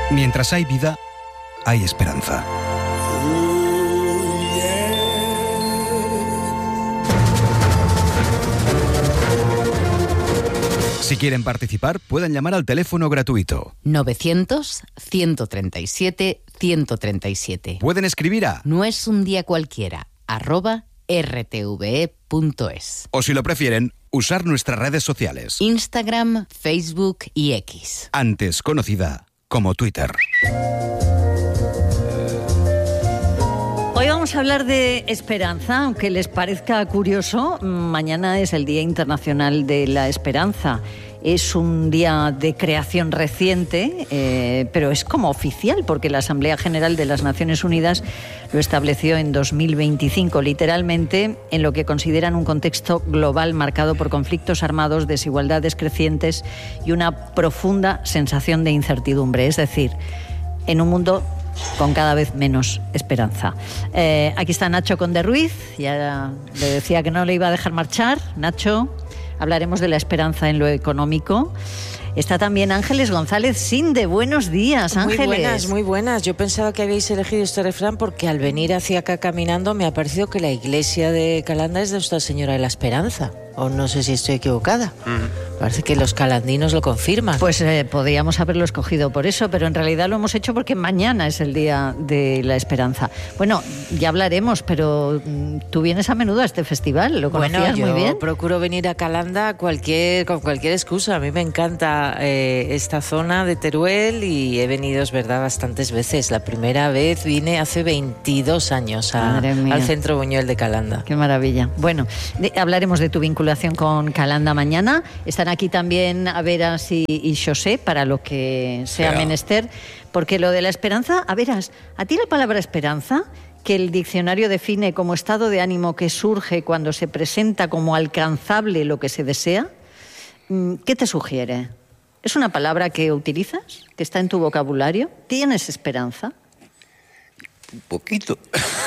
Mientras hay vida, hay esperanza. Si quieren participar, pueden llamar al teléfono gratuito 900-137-137. Pueden escribir a noesundiacualquiera@rtve.es. O si lo prefieren, usar nuestras redes sociales. Instagram, Facebook y X. Antes conocida como Twitter. Hoy vamos a hablar de esperanza, aunque les parezca curioso. Mañana es el Día Internacional de la Esperanza. Es un día de creación reciente, pero es como oficial, porque la Asamblea General de las Naciones Unidas lo estableció en 2025, literalmente en lo que consideran un contexto global marcado por conflictos armados, desigualdades crecientes y una profunda sensación de incertidumbre. Es decir, en un mundo con cada vez menos esperanza. Aquí está Nacho Conde Ruiz, ya le decía que no le iba a dejar marchar. Nacho, hablaremos de la esperanza en lo económico. Está también Ángeles González Sinde. Buenos días, Ángeles. Muy buenas, muy buenas. Yo pensaba que habéis elegido este refrán porque al venir hacia acá caminando me ha parecido que la iglesia de Calanda es de Nuestra Señora de la Esperanza. O no sé si estoy equivocada. Parece que los calandinos lo confirman. Pues podríamos haberlo escogido por eso, pero en realidad lo hemos hecho porque mañana es el Día de la Esperanza. Bueno, ya hablaremos, pero tú vienes a menudo a este festival, ¿lo conocías muy bien? Yo procuro venir a Calanda con cualquier excusa. A mí me encanta esta zona de Teruel y he venido, es verdad, bastantes veces. La primera vez vine hace 22 años al Centro Buñuel de Calanda. Qué maravilla. Bueno, hablaremos de tu vinculación con Calanda mañana. Están aquí también Averas y José para lo que sea menester, porque lo de la esperanza, Averas, ¿a ti la palabra esperanza, que el diccionario define como estado de ánimo que surge cuando se presenta como alcanzable lo que se desea, qué te sugiere? ¿Es una palabra que utilizas, que está en tu vocabulario? ¿Tienes esperanza? Un poquito.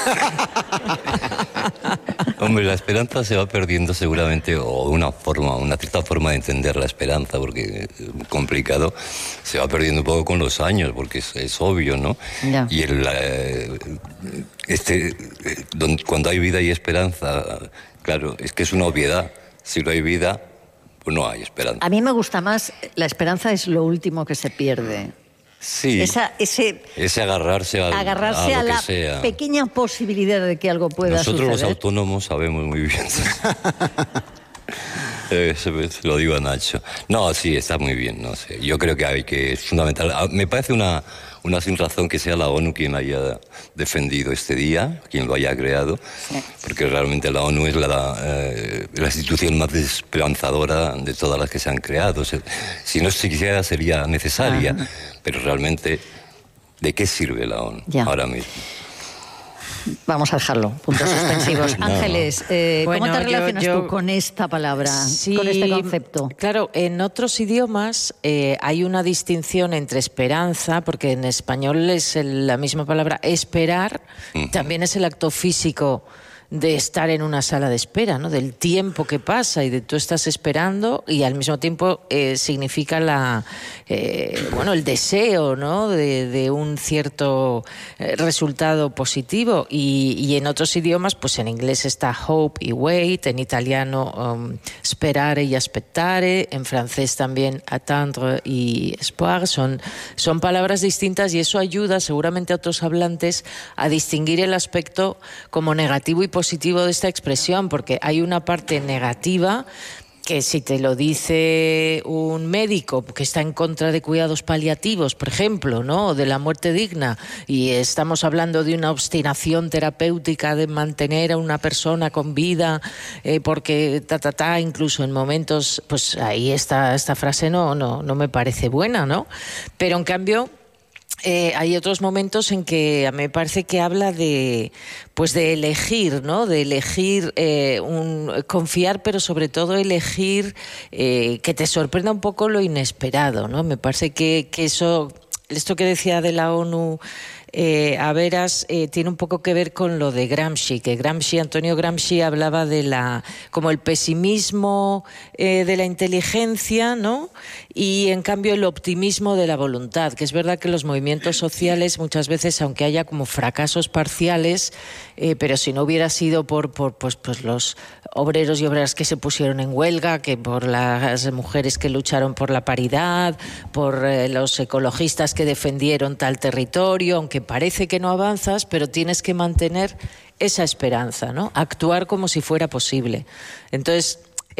Hombre, la esperanza se va perdiendo seguramente, o una cierta forma de entender la esperanza, porque es muy complicado, se va perdiendo un poco con los años, porque es obvio, ¿no? Ya. Y cuando hay vida y esperanza, claro, es que es una obviedad. Si no hay vida, pues no hay esperanza. A mí me gusta más, la esperanza es lo último que se pierde. Sí, ese agarrarse a a la sea. Pequeña posibilidad de que algo pueda Nosotros suceder. los autónomos sabemos muy bien. Se lo digo a Nacho. No, sí, está muy bien. No sé. Yo creo que es fundamental. Me parece una sin razón que sea la ONU quien haya defendido este día, quien lo haya creado, porque realmente la ONU es la institución más esperanzadora de todas las que se han creado. Si no siquiera sería necesaria, pero realmente, ¿de qué sirve la ONU ahora mismo? Vamos a dejarlo, puntos suspensivos. Ángeles, ¿cómo te relacionas tú con esta palabra, con este concepto? Claro, en otros idiomas hay una distinción entre esperanza, porque en español es la misma palabra esperar, también es el acto físico de estar en una sala de espera, ¿no? Del tiempo que pasa y de tú estás esperando y al mismo tiempo significa el deseo, ¿no? de un cierto resultado positivo y en otros idiomas, pues en inglés está hope y wait, en italiano sperare y aspettare, en francés también attendre y espoir, son palabras distintas y eso ayuda seguramente a otros hablantes a distinguir el aspecto como negativo y positivo de esta expresión, porque hay una parte negativa que si te lo dice un médico que está en contra de cuidados paliativos, por ejemplo, ¿no? O de la muerte digna, y estamos hablando de una obstinación terapéutica de mantener a una persona con vida, porque incluso en momentos, pues ahí esta frase no me parece buena, ¿no? Pero en cambio hay otros momentos en que a mí me parece que habla de elegir, ¿no? De elegir confiar, pero sobre todo elegir que te sorprenda un poco lo inesperado, ¿no? Me parece que eso, esto que decía de la ONU, a veras, tiene un poco que ver con lo de Gramsci, que Antonio Gramsci hablaba de como el pesimismo de la inteligencia, ¿no? Y en cambio el optimismo de la voluntad, que es verdad que los movimientos sociales muchas veces, aunque haya como fracasos parciales, pero si no hubiera sido por los obreros y obreras que se pusieron en huelga, que por las mujeres que lucharon por la paridad, por los ecologistas que defendieron tal territorio, aunque parece que no avanzas, pero tienes que mantener esa esperanza, ¿no? Actuar como si fuera posible. Entonces,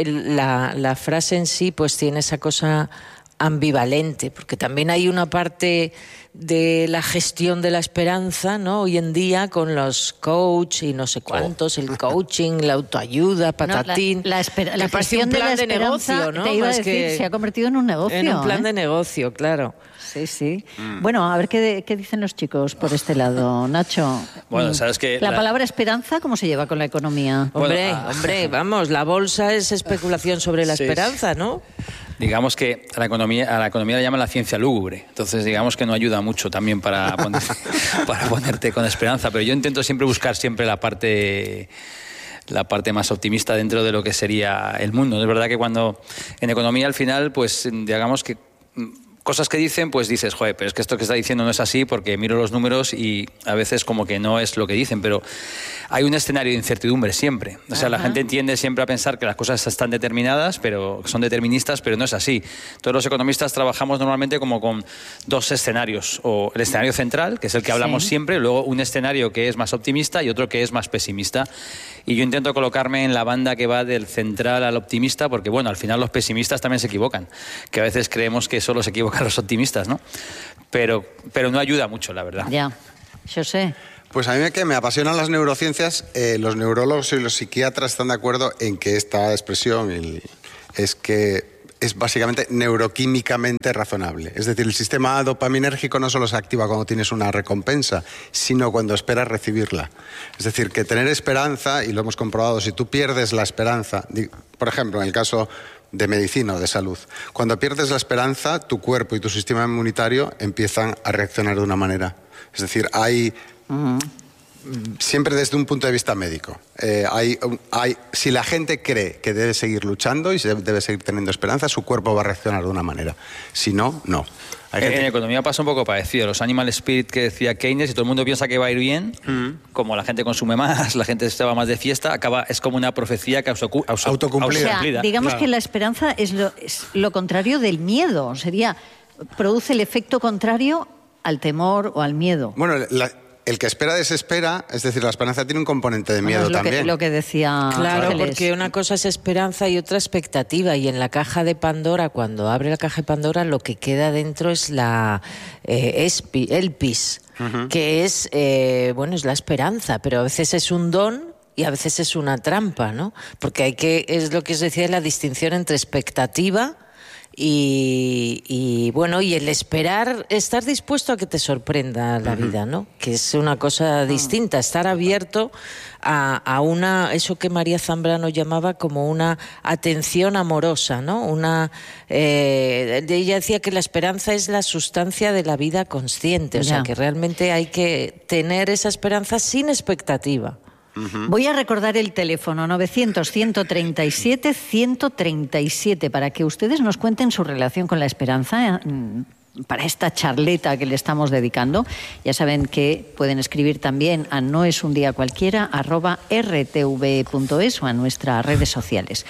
la frase en sí pues tiene esa cosa ambivalente, porque también hay una parte de la gestión de la esperanza, ¿no? Hoy en día con los coach y no sé cuántos, el coaching, la autoayuda, patatín. La gestión de la esperanza, negocio, ¿no? Te iba a decir, se ha convertido en un negocio. En un plan de negocio, claro. Sí, sí. Bueno, a ver qué dicen los chicos por este lado. Nacho, bueno, sabes que la palabra esperanza, ¿cómo se lleva con la economía? Hombre, vamos, la bolsa es especulación sobre la esperanza, ¿no? Digamos que a la economía la llaman la ciencia lúgubre, entonces digamos que no ayuda mucho también para ponerte con esperanza, pero yo intento siempre buscar la parte más optimista dentro de lo que sería el mundo. Es verdad que cuando en economía al final, pues digamos que cosas que dicen, pues dices, joder, pero es que esto que está diciendo no es así, porque miro los números y a veces como que no es lo que dicen, pero hay un escenario de incertidumbre siempre. O sea, la gente tiende siempre a pensar que las cosas están determinadas, pero son deterministas, pero no es así. Todos los economistas trabajamos normalmente como con dos escenarios, o el escenario central, que es el que hablamos siempre, luego un escenario que es más optimista y otro que es más pesimista. Y yo intento colocarme en la banda que va del central al optimista, porque bueno, al final los pesimistas también se equivocan, que a veces creemos que solo se equivocan los optimistas, ¿no? Pero no ayuda mucho, la verdad. Ya, yo sé. Pues a mí me apasionan las neurociencias. Los neurólogos y los psiquiatras están de acuerdo en que esta expresión es básicamente neuroquímicamente razonable. Es decir, el sistema dopaminérgico no solo se activa cuando tienes una recompensa, sino cuando esperas recibirla. Es decir, que tener esperanza, y lo hemos comprobado, si tú pierdes la esperanza, por ejemplo, en el caso de medicina o de salud, cuando pierdes la esperanza, tu cuerpo y tu sistema inmunitario empiezan a reaccionar de una manera. Es decir, hay... Siempre desde un punto de vista médico. Si la gente cree que debe seguir luchando y debe seguir teniendo esperanza, su cuerpo va a reaccionar de una manera. Si no, no. En economía pasa un poco parecido. Los animal spirit que decía Keynes, y todo el mundo piensa que va a ir bien, como la gente consume más, la gente se va más de fiesta, es como una profecía que autocumplida. O sea, digamos que la esperanza es lo contrario del miedo. Produce el efecto contrario al temor o al miedo. Bueno, el que espera desespera, es decir, la esperanza tiene un componente de miedo también. Lo que decía Claro, Ángeles. porque una cosa es esperanza y otra expectativa. Y en la caja de Pandora, cuando abre la caja de Pandora, lo que queda dentro es la elpis, que es la esperanza, pero a veces es un don y a veces es una trampa, ¿no? Porque es lo que os decía, la distinción entre expectativa y el esperar, estar dispuesto a que te sorprenda la vida, ¿no? Que es una cosa distinta, estar abierto a eso que María Zambrano llamaba como una atención amorosa, ¿no? Ella decía que la esperanza es la sustancia de la vida consciente, o sea que realmente hay que tener esa esperanza sin expectativa. Voy a recordar el teléfono 900-137-137 para que ustedes nos cuenten su relación con la esperanza para esta charleta que le estamos dedicando. Ya saben que pueden escribir también a noesundiacualquiera@rtv.es o a nuestras redes sociales.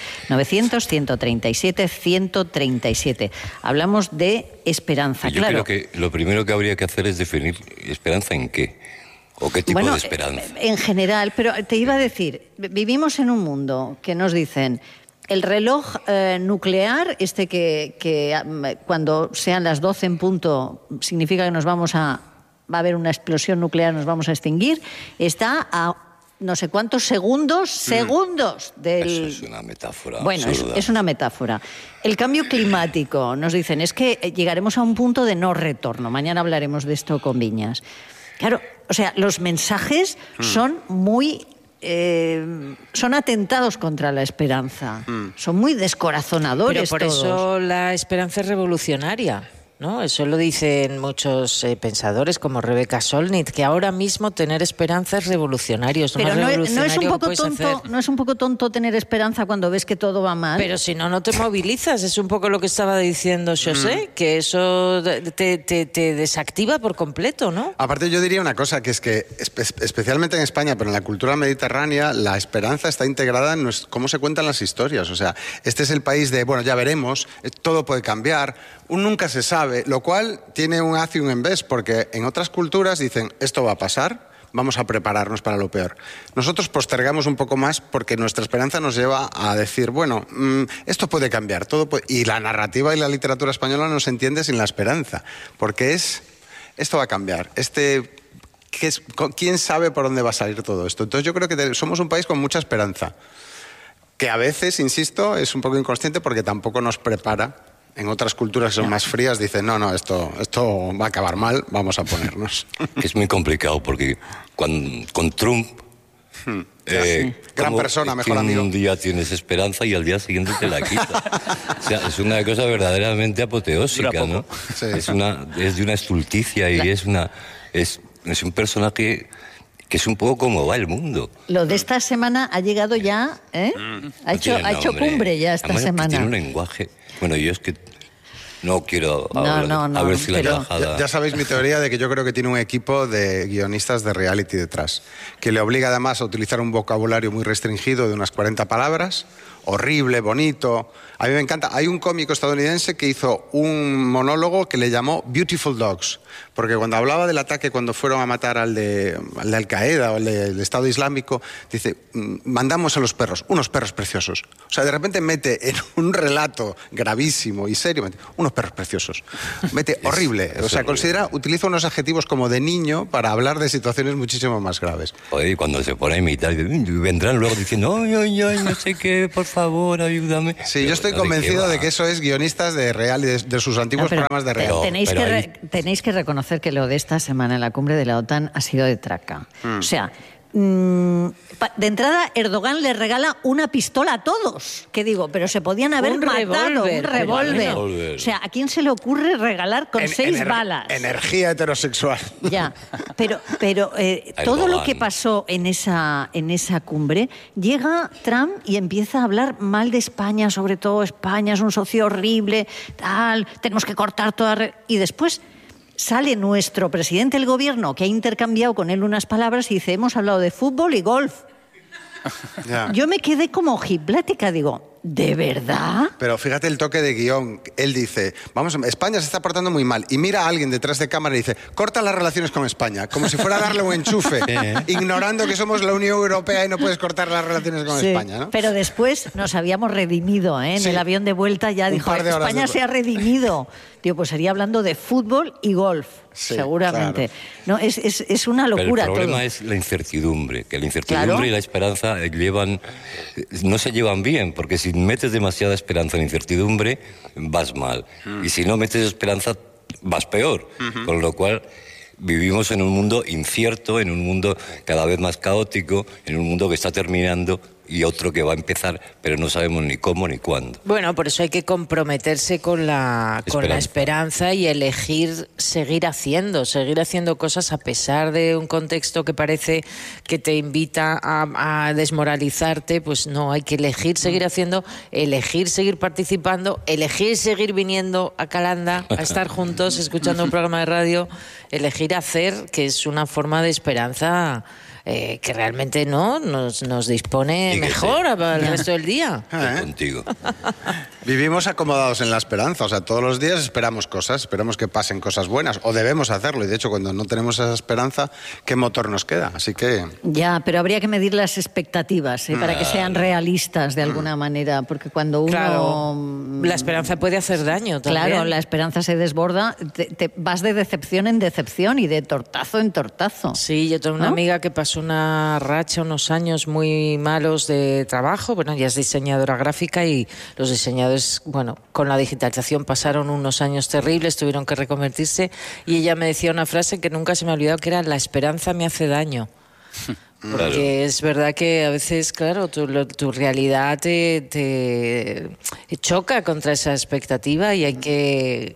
900-137-137. Hablamos de esperanza, Yo creo que lo primero que habría que hacer es definir esperanza en qué. ¿O qué tipo de esperanza? En general, pero te iba a decir, vivimos en un mundo que nos dicen el reloj nuclear, que cuando sean las 12 en punto significa que va a haber una explosión nuclear, nos vamos a extinguir, está a no sé cuántos segundos del... Eso es una metáfora. Bueno, absurda. es una metáfora. El cambio climático, nos dicen, es que llegaremos a un punto de no retorno. Mañana hablaremos de esto con Viñas. Claro, o sea, los mensajes son muy... son atentados contra la esperanza. Son muy descorazonadores. Pero por todos. eso la esperanza es revolucionaria, ¿no? Eso lo dicen muchos pensadores como Rebecca Solnit, que ahora mismo tener esperanza es revolucionario. Pero no es un poco tonto tener esperanza cuando ves que todo va mal. Pero si no te movilizas. Es un poco lo que estaba diciendo José, que eso te desactiva por completo, ¿no? Aparte yo diría una cosa, que es que especialmente en España, pero en la cultura mediterránea, la esperanza está integrada en cómo se cuentan las historias. O sea, este es el país de, bueno, ya veremos, todo puede cambiar, nunca se sabe, lo cual tiene un haz y un en vez, porque en otras culturas dicen, esto va a pasar, vamos a prepararnos para lo peor. Nosotros postergamos un poco más porque nuestra esperanza nos lleva a decir, bueno, esto puede cambiar, y la narrativa y la literatura española no se entiende sin la esperanza, porque esto va a cambiar, ¿quién sabe por dónde va a salir todo esto? Entonces yo creo que somos un país con mucha esperanza, que a veces, insisto, es un poco inconsciente porque tampoco nos prepara. En otras culturas que son más frías dicen, no, esto va a acabar mal, vamos a ponernos. Es muy complicado porque con Trump... Gran persona, mejor amigo. Un día tienes esperanza y al día siguiente te la quita. O sea, es una cosa verdaderamente apoteósica, ¿no? Sí. Es de una estulticia y es un personaje que es un poco como va el mundo. Lo de esta semana ha llegado ya, ¿eh? Ha hecho cumbre ya esta semana. Tiene un lenguaje... Bueno, yo es que no quiero hablar, a ver si la embajada... Ya sabéis mi teoría de que yo creo que tiene un equipo de guionistas de reality detrás, que le obliga además a utilizar un vocabulario muy restringido de unas 40 palabras, horrible, bonito. A mí me encanta. Hay un cómico estadounidense que hizo un monólogo que le llamó Beautiful Dogs, porque cuando hablaba del ataque, cuando fueron a matar al de Al-Qaeda o al del Estado Islámico, dice, mandamos a los perros, unos perros preciosos. O sea, de repente mete en un relato gravísimo y serio, unos perros preciosos. Mete horrible. O sea, utiliza unos adjetivos como de niño para hablar de situaciones muchísimo más graves. Oye, cuando se pone a imitar, vendrán luego diciendo, ay, no sé qué, por favor, ayúdame. Sí, yo estoy convencido de que eso es guionistas de reality, de sus antiguos programas de reality. Tenéis que reconocer que lo de esta semana en la cumbre de la OTAN ha sido de traca. O sea, de entrada Erdogan le regala una pistola a todos. Que digo, pero se podían haber matado un revólver. O sea, ¿a quién se le ocurre regalar con 6 balas? Energía heterosexual. Ya, pero todo lo que pasó en esa cumbre, llega Trump y empieza a hablar mal de España, sobre todo España es un socio horrible, tal, tenemos que cortar toda... Y después sale nuestro presidente del gobierno, que ha intercambiado con él unas palabras, y dice, hemos hablado de fútbol y golf. Yo me quedé como ojiplática, digo, ¿de verdad? Pero fíjate el toque de guión. Él dice, España se está portando muy mal. Y mira a alguien detrás de cámara y dice, corta las relaciones con España. Como si fuera a darle un enchufe. Ignorando que somos la Unión Europea y no puedes cortar las relaciones con España, ¿no? Pero después nos habíamos redimido, ¿eh? En el avión de vuelta ya dijo, España se ha redimido. Digo, pues sería hablando de fútbol y golf, seguramente. Claro. No, es una locura. Pero el problema es la incertidumbre, que la incertidumbre y la esperanza no se llevan bien, porque si metes demasiada esperanza en incertidumbre, vas mal. Y si no metes esperanza, vas peor. Con lo cual vivimos en un mundo incierto, en un mundo cada vez más caótico, en un mundo que está terminando y otro que va a empezar, pero no sabemos ni cómo ni cuándo. Bueno, por eso hay que comprometerse con la esperanza y elegir seguir haciendo cosas a pesar de un contexto que parece que te invita a desmoralizarte. Pues no, hay que elegir seguir haciendo, elegir seguir participando, elegir seguir viniendo a Calanda a estar juntos, escuchando un programa de radio, elegir hacer, que es una forma de esperanza que realmente no nos dispone mejor al resto del día. Contigo. Vivimos acomodados en la esperanza, o sea, todos los días esperamos cosas, esperamos que pasen cosas buenas, o debemos hacerlo, y de hecho cuando no tenemos esa esperanza, ¿qué motor nos queda? Así que... Ya, pero habría que medir las expectativas, para que sean realistas de alguna manera, porque cuando uno... Claro, la esperanza puede hacer daño también. Claro, la esperanza se desborda, te vas de decepción en decepción y de tortazo en tortazo. Sí, yo tengo una amiga que pasó una racha, unos años muy malos de trabajo. Bueno, ella es diseñadora gráfica y los diseñadores, bueno, con la digitalización pasaron unos años terribles, tuvieron que reconvertirse, y ella me decía una frase que nunca se me ha olvidado, que era: la esperanza me hace daño. Porque es verdad que a veces, claro, tu realidad te choca contra esa expectativa y hay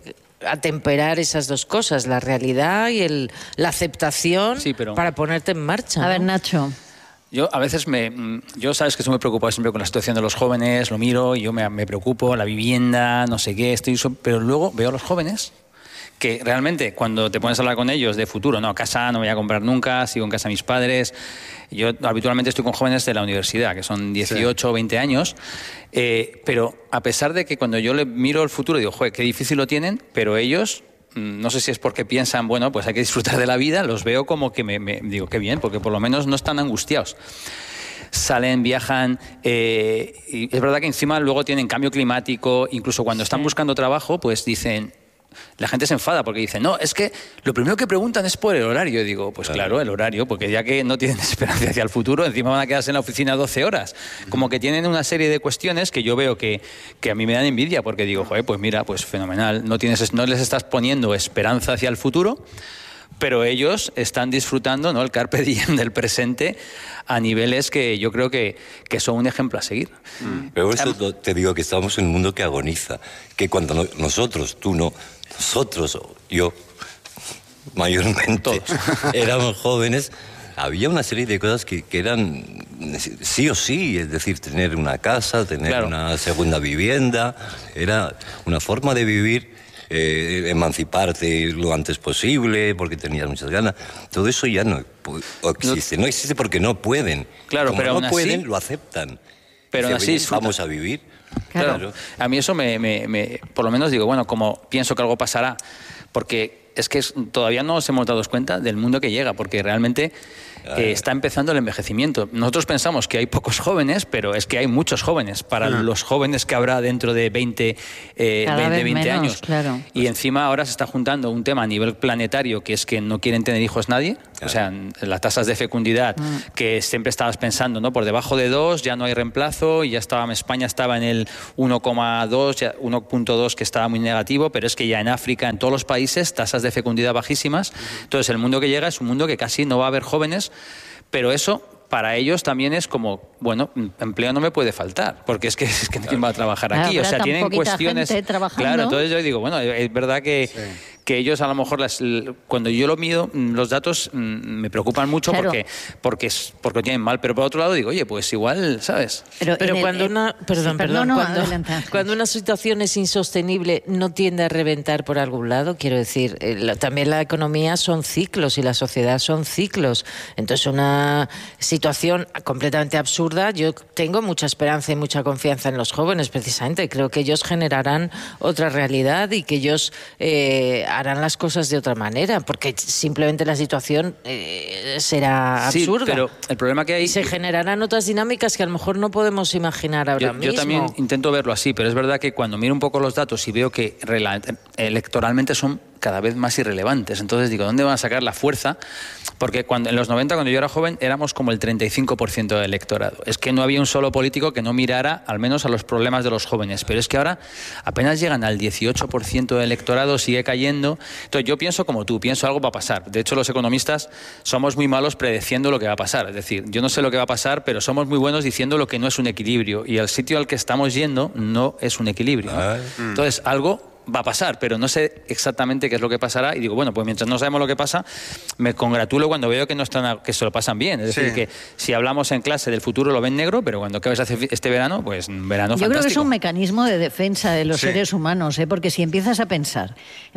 atemperar esas dos cosas, la realidad y la aceptación, para ponerte en marcha. A ver, Nacho. Yo a veces yo sabes que estoy muy preocupado siempre con la situación de los jóvenes, lo miro y yo me preocupo, la vivienda, no sé qué, pero luego veo a los jóvenes que realmente cuando te pones a hablar con ellos de futuro, no, casa no voy a comprar nunca, sigo en casa de mis padres. Yo habitualmente estoy con jóvenes de la universidad, que son 18 o 20 años, pero a pesar de que cuando yo le miro el futuro digo, joder, qué difícil lo tienen, pero ellos... No sé si es porque piensan, bueno, pues hay que disfrutar de la vida, los veo como que me digo, qué bien, porque por lo menos no están angustiados. Salen, viajan, y es verdad que encima luego tienen cambio climático, incluso cuando están buscando trabajo, pues dicen... La gente se enfada porque dice, no, es que lo primero que preguntan es por el horario. Y digo, pues claro, el horario, porque ya que no tienen esperanza hacia el futuro, encima van a quedarse en la oficina 12 horas. Como que tienen una serie de cuestiones que yo veo que a mí me dan envidia, porque digo, joder, pues mira, pues fenomenal, no les estás poniendo esperanza hacia el futuro, pero ellos están disfrutando, ¿no?, el carpe diem del presente a niveles que yo creo que son un ejemplo a seguir. Pero eso te digo que estamos en un mundo que agoniza, que cuando nosotros, tú no, nosotros, yo, mayormente, todos éramos jóvenes, había una serie de cosas que eran sí o sí, es decir, tener una casa, tener una segunda vivienda, era una forma de vivir. Emanciparte lo antes posible porque tenías muchas ganas, todo eso ya no existe, no existe porque no pueden. Claro, como pero no pueden, lo aceptan. Pero aún así vamos a vivir. Claro. A mí eso por lo menos digo, bueno, como pienso que algo pasará, porque es que todavía no nos hemos dado cuenta del mundo que llega, porque realmente está empezando el envejecimiento. Nosotros pensamos que hay pocos jóvenes, pero es que hay muchos jóvenes para los jóvenes que habrá dentro de 20 años. Claro. Y encima ahora se está juntando un tema a nivel planetario, que es que no quieren tener hijos nadie. O sea, las tasas de fecundidad que siempre estabas pensando, ¿no? Por debajo de 2 ya no hay reemplazo y España estaba en el 1,2, 1,2 que estaba muy negativo, pero es que ya en África, en todos los países, tasas de fecundidad bajísimas. Entonces el mundo que llega es un mundo que casi no va a haber jóvenes, pero eso para ellos también es como, bueno, empleo no me puede faltar, porque es que ¿quién va a trabajar aquí? O sea, tienen cuestiones... Claro, entonces yo digo, bueno, es verdad que ellos a lo mejor, cuando yo lo mido, los datos me preocupan mucho porque lo tienen mal, pero por otro lado digo, oye, pues igual, ¿sabes? Pero cuando una situación es insostenible, no tiende a reventar por algún lado, quiero decir, también la economía son ciclos y la sociedad son ciclos. Entonces una situación completamente absurda, yo tengo mucha esperanza y mucha confianza en los jóvenes, precisamente. Creo que ellos generarán otra realidad y que ellos harán las cosas de otra manera, porque simplemente la situación será absurda. Sí, pero el problema que hay... Y se generarán otras dinámicas que a lo mejor no podemos imaginar ahora mismo. Yo también intento verlo así, pero es verdad que cuando miro un poco los datos y veo que electoralmente son cada vez más irrelevantes. Entonces digo, ¿dónde van a sacar la fuerza? Porque en los 90, cuando yo era joven, éramos como el 35% del electorado. Es que no había un solo político que no mirara al menos a los problemas de los jóvenes. Pero es que ahora apenas llegan al 18% del electorado, sigue cayendo. Entonces yo pienso como tú, pienso algo va a pasar. De hecho, los economistas somos muy malos predeciendo lo que va a pasar. Es decir, yo no sé lo que va a pasar, pero somos muy buenos diciendo lo que no es un equilibrio. Y el sitio al que estamos yendo no es un equilibrio, ¿no? Entonces, algo va a pasar, pero no sé exactamente qué es lo que pasará y digo, bueno, pues mientras no sabemos lo que pasa, me congratulo cuando veo que se lo pasan bien. Es decir, que si hablamos en clase del futuro lo ven negro, pero cuando ¿qué vas a hacer este verano? Pues verano fantástico. Yo creo que es un mecanismo de defensa de los seres humanos, porque si empiezas a pensar,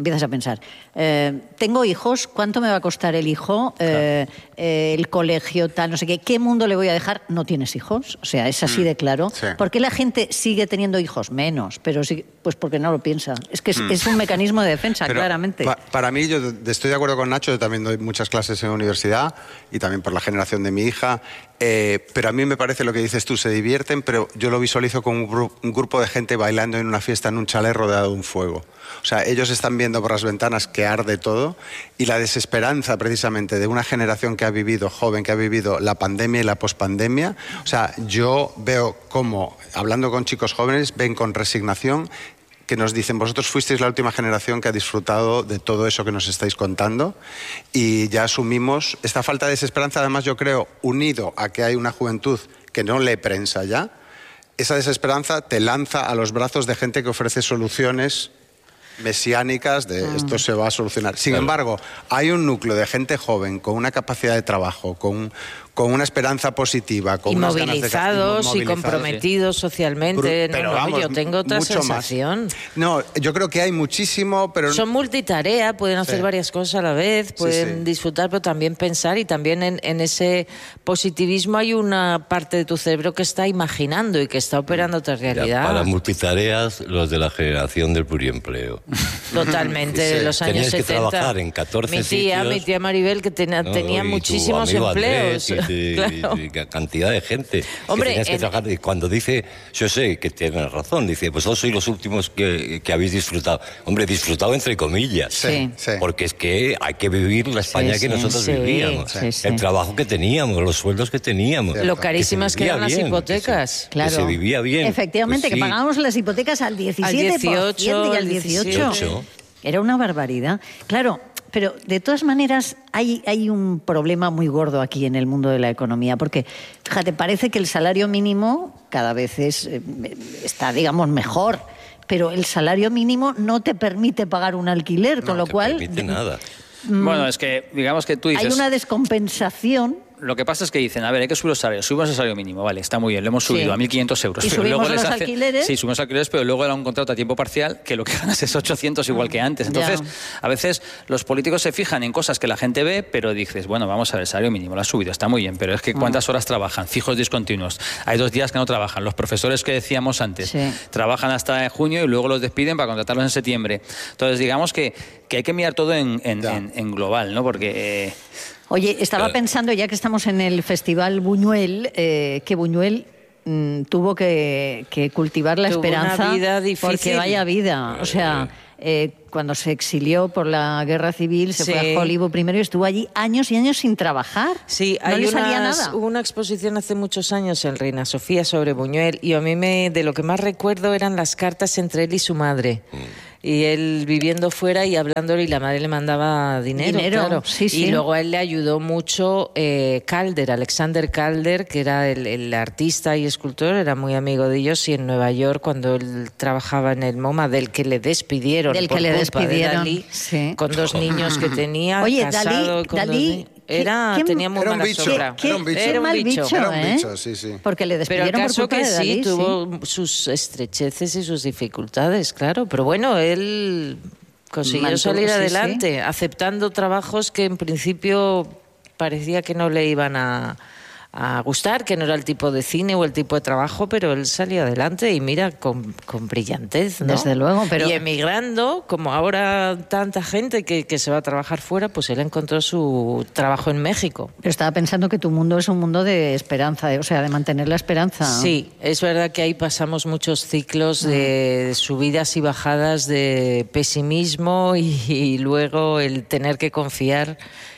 tengo hijos, ¿cuánto me va a costar el hijo? El colegio, tal, no sé qué mundo le voy a dejar? No tienes hijos, o sea, es así de claro. ¿Por qué la gente sigue teniendo hijos? Menos, pero sí, pues porque no lo piensa. Es que es un mecanismo de defensa, pero, claramente. Para mí, yo estoy de acuerdo con Nacho, yo también doy muchas clases en la universidad y también por la generación de mi hija, pero a mí me parece lo que dices tú, se divierten, pero yo lo visualizo como un grupo de gente bailando en una fiesta en un chalet rodeado de un fuego. O sea, ellos están viendo por las ventanas que arde todo y la desesperanza precisamente de una generación que ha vivido, joven, que ha vivido la pandemia y la pospandemia. O sea, yo veo cómo, hablando con chicos jóvenes, ven con resignación que nos dicen, vosotros fuisteis la última generación que ha disfrutado de todo eso que nos estáis contando y ya asumimos esta falta de desesperanza, además yo creo, unido a que hay una juventud que no lee prensa ya, esa desesperanza te lanza a los brazos de gente que ofrece soluciones mesiánicas de esto se va a solucionar. Sin embargo, hay un núcleo de gente joven con una capacidad de trabajo, con una esperanza positiva, con y unas movilizados ganas de y comprometidos socialmente. Pero vamos, yo tengo otra mucho sensación. Más. No, yo creo que hay muchísimo, pero... Son multitarea, pueden hacer varias cosas a la vez, pueden disfrutar, pero también pensar, y también en ese positivismo hay una parte de tu cerebro que está imaginando y que está operando otra realidad. Para multitareas, los de la generación del pluriempleo. Totalmente, de los años 70. Tenías que trabajar en 14 sitios. Mi tía Maribel, que tenía muchísimos empleos. Y cantidad de gente. Hombre, que trabajar. Y cuando dice, yo sé que tiene razón, dice, vosotros sois los últimos que habéis disfrutado. Hombre, disfrutado entre comillas. Sí. Porque es que hay que vivir la España que nosotros vivíamos. El trabajo que teníamos, los sueldos que teníamos. Lo carísimas que eran las hipotecas. Claro. Que se vivía bien. Efectivamente, pues que pagábamos las hipotecas al 17% y al 18%. Era una barbaridad. Claro. Pero, de todas maneras, hay un problema muy gordo aquí en el mundo de la economía, porque, fíjate, parece que el salario mínimo cada vez está, digamos, mejor, pero el salario mínimo no te permite pagar un alquiler, con lo cual... No te permite nada. Bueno, es que, digamos que tú dices... Hay una descompensación... Lo que pasa es que dicen, a ver, hay que subir los salarios, subimos el salario mínimo, vale, está muy bien, lo hemos subido a 1.500 euros. ¿Y pero subimos luego los alquileres? Sí, subimos alquileres, pero luego era un contrato a tiempo parcial que lo que ganas es 800 igual que antes. Entonces, a veces los políticos se fijan en cosas que la gente ve, pero dices, bueno, vamos a ver, el salario mínimo lo has subido, está muy bien, pero es que ¿cuántas horas trabajan? Fijos discontinuos. Hay 2 días que no trabajan. Los profesores que decíamos antes trabajan hasta junio y luego los despiden para contratarlos en septiembre. Entonces, digamos que hay que mirar todo en global, ¿no? Porque... Oye, estaba pensando, ya que estamos en el Festival Buñuel, que Buñuel tuvo que cultivar la esperanza. Una vida difícil. Porque vaya vida. O sea, cuando se exilió por la guerra civil, se fue a Hollywood primero y estuvo allí años y años sin trabajar. Sí, no le salía nada. Hubo una exposición hace muchos años en Reina Sofía sobre Buñuel, y a mí de lo que más recuerdo eran las cartas entre él y su madre. Y él viviendo fuera y hablándole, y la madre le mandaba dinero, claro. Y luego a él le ayudó mucho Alexander Calder, que era el artista y escultor, era muy amigo de ellos, y en Nueva York, cuando él trabajaba en el MoMA, del que le despidieron de Dalí, con 2 niños que tenía. Oye, casado Dalí tenía muy mala sombra. Era un bicho, sí. Porque le despidieron por culpa de Dalí. Tuvo sus estrecheces y sus dificultades, claro. Pero bueno, él consiguió salir adelante, aceptando trabajos que en principio parecía que no le iban a gustar, que no era el tipo de cine o el tipo de trabajo, pero él salió adelante y mira, con brillantez, ¿no? Desde luego, pero... Y emigrando, como ahora tanta gente que se va a trabajar fuera, pues él encontró su trabajo en México. Pero estaba pensando que tu mundo es un mundo de esperanza, o sea, de mantener la esperanza. Sí, es verdad que ahí pasamos muchos ciclos de subidas y bajadas, de pesimismo y luego el tener que confiar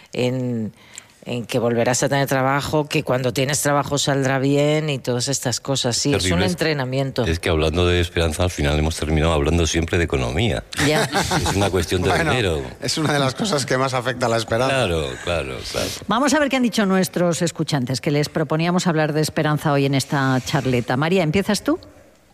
en que volverás a tener trabajo, que cuando tienes trabajo saldrá bien y todas estas cosas. Sí, es un entrenamiento. Es que hablando de esperanza, al final hemos terminado hablando siempre de economía. Ya. Es una cuestión de dinero. Es una de las cosas que más afecta a la esperanza. Claro. Vamos a ver qué han dicho nuestros escuchantes, que les proponíamos hablar de esperanza hoy en esta charleta. María, ¿empiezas tú?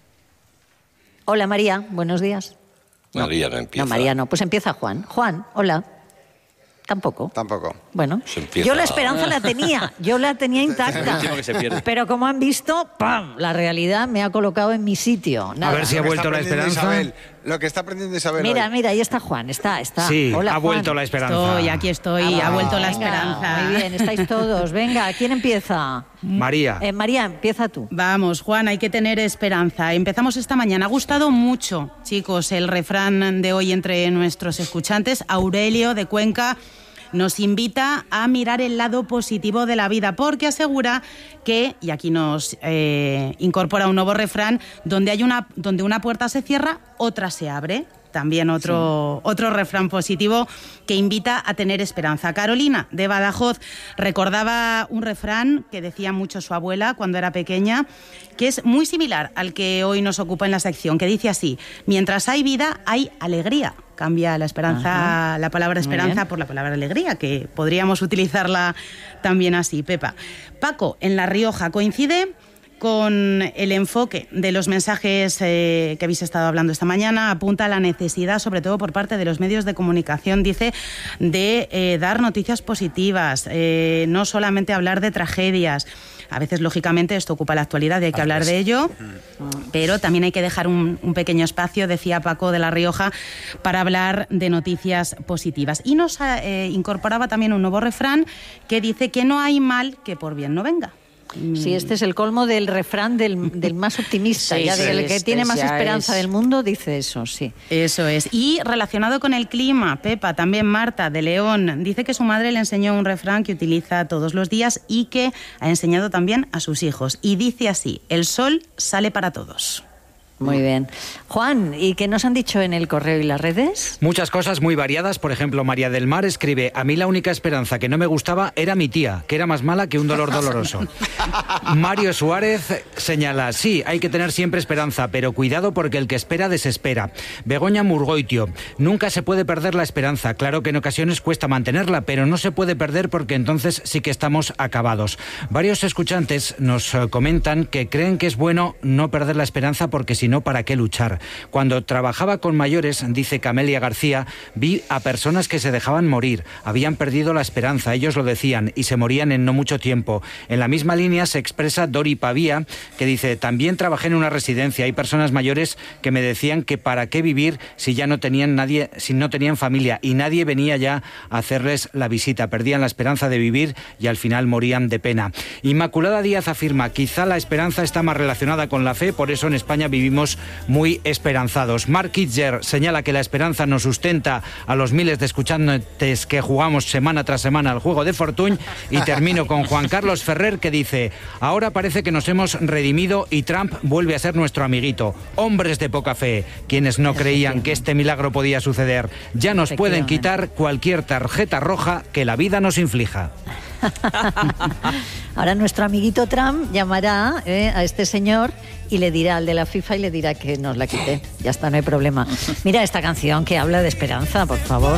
Hola, María, buenos días. María no empieza. No, María no. Pues empieza Juan. Juan, hola. Tampoco. Bueno, yo la esperanza la tenía, intacta. Pero como han visto, ¡pam!, la realidad me ha colocado en mi sitio. Nada. A ver si ha vuelto la esperanza. Lo que está aprendiendo Isabel. Mira, ahí está Juan, está. Sí, hola, ha vuelto Juan. la esperanza. Aquí estoy, ha vuelto la esperanza. Muy bien, estáis todos. Venga, ¿quién empieza? María. María, empieza tú. Vamos, Juan, hay que tener esperanza. Empezamos esta mañana. Ha gustado mucho, chicos, el refrán de hoy entre nuestros escuchantes. Aurelio, de Cuenca, nos invita a mirar el lado positivo de la vida, porque asegura que, y aquí nos incorpora un nuevo refrán, donde una puerta se cierra, otra se abre. También otro refrán positivo que invita a tener esperanza. Carolina, de Badajoz, recordaba un refrán que decía mucho su abuela cuando era pequeña, que es muy similar al que hoy nos ocupa en la sección, que dice así: mientras hay vida, hay alegría. Cambia la esperanza, la palabra esperanza por la palabra alegría, que podríamos utilizarla también así. Pepa. Paco, en La Rioja, coincide con el enfoque de los mensajes que habéis estado hablando esta mañana, apunta a la necesidad, sobre todo por parte de los medios de comunicación, dice, de dar noticias positivas, no solamente hablar de tragedias. A veces, lógicamente, esto ocupa la actualidad y hay que hablar de ello, pero también hay que dejar un pequeño espacio, decía Paco de la Rioja, para hablar de noticias positivas. Y nos incorporaba también un nuevo refrán que dice que no hay mal que por bien no venga. Sí, este es el colmo del refrán del más optimista, Sí, ya sí, del que tiene más esperanza del mundo, dice eso, sí. Eso es. Y relacionado con el clima, Pepa, también Marta de León, dice que su madre le enseñó un refrán que utiliza todos los días y que ha enseñado también a sus hijos. Y dice así: el sol sale para todos. Muy bien. Juan, ¿y qué nos han dicho en el correo y las redes? Muchas cosas muy variadas. Por ejemplo, María del Mar escribe: a mí la única esperanza que no me gustaba era mi tía, que era más mala que un dolor doloroso. Mario Suárez señala: sí, hay que tener siempre esperanza, pero cuidado porque el que espera desespera. Begoña Murgoitio: nunca se puede perder la esperanza. Claro que en ocasiones cuesta mantenerla, pero no se puede perder porque entonces sí que estamos acabados. Varios escuchantes nos comentan que creen que es bueno no perder la esperanza porque si no, ¿para qué luchar? Cuando trabajaba con mayores, dice Camelia García, vi a personas que se dejaban morir, habían perdido la esperanza, ellos lo decían, y se morían en no mucho tiempo. En la misma línea se expresa Dori Pavía, que dice: también trabajé en una residencia, hay personas mayores que me decían que para qué vivir si ya no tenían nadie, si no tenían familia, y nadie venía ya a hacerles la visita, perdían la esperanza de vivir y al final morían de pena. Inmaculada Díaz afirma: quizá la esperanza está más relacionada con la fe, por eso en España vivimos muy esperanzados. Mark Kitzer señala que la esperanza nos sustenta a los miles de escuchantes que jugamos semana tras semana al juego de Fortuny. Y termino con Juan Carlos Ferrer, que dice: ahora parece que nos hemos redimido y Trump vuelve a ser nuestro amiguito. Hombres de poca fe, quienes no creían que este milagro podía suceder. Ya nos pueden quitar cualquier tarjeta roja que la vida nos inflija. Ahora nuestro amiguito Trump llamará a este señor y le dirá al de la FIFA y le dirá que nos la quite. Ya está, no hay problema. Mira esta canción que habla de esperanza, por favor.